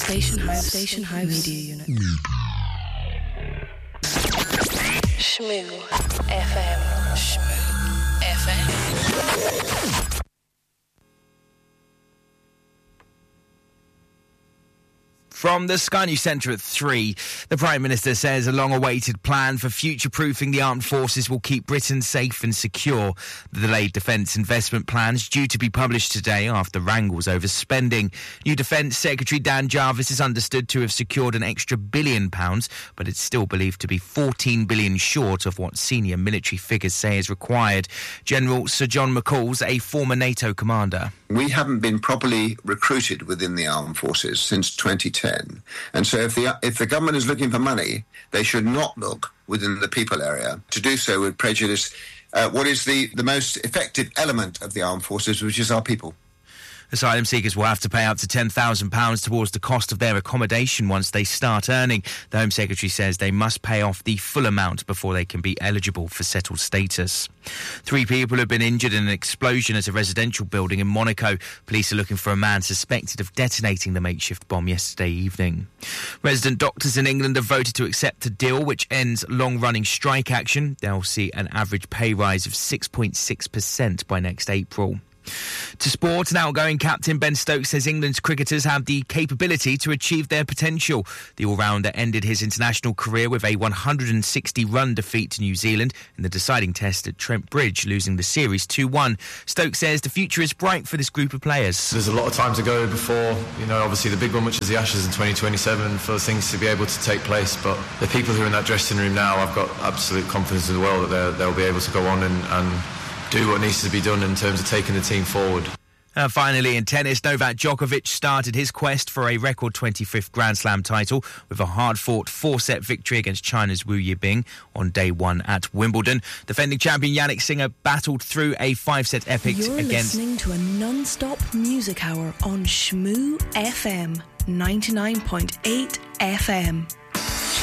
Station House Media Unit. Shmoo FM. Shmoo FM. From the Sky News Centre at 3, the Prime Minister says a long-awaited plan for future-proofing the armed forces will keep Britain safe and secure. The delayed defence investment plan is due to be published today after wrangles over spending. New Defence Secretary Dan Jarvis is understood to have secured an extra £1 billion, but it's still believed to be £14 billion short of what senior military figures say is required. General Sir John McCall's a former NATO commander. We haven't been properly recruited within the armed forces since 2010. And so if the government is looking for money, they should not look within the people area. To do so would prejudice what is the most effective element of the armed forces, which is our people. Asylum seekers will have to pay up to £10,000 towards the cost of their accommodation once they start earning. The Home Secretary says they must pay off the full amount before they can be eligible for settled status. 3 people have been injured in an explosion at a residential building in Monaco. Police are looking for a man suspected of detonating the makeshift bomb yesterday evening. Resident doctors in England have voted to accept a deal which ends long-running strike action. They'll see an average pay rise of 6.6% by next April. To sport, an outgoing captain Ben Stokes says England's cricketers have the capability to achieve their potential. The all-rounder ended his international career with a 160-run defeat to New Zealand in the deciding test at Trent Bridge, losing the series 2-1. Stokes says the future is bright for this group of players. There's a lot of time to go before, obviously the big one, which is the Ashes in 2027, for things to be able to take place. But the people who are in that dressing room now, I've got absolute confidence in the world that they'll be able to go on and do what needs to be done in terms of taking the team forward. Finally, in tennis, Novak Djokovic started his quest for a record 25th Grand Slam title with a hard-fought 4-set victory against China's Wu Yibing on day 1 at Wimbledon. Defending champion Yannick Sinner battled through a 5-set epic You're against... listening to a non-stop music hour on Shmoo FM 99.8 FM.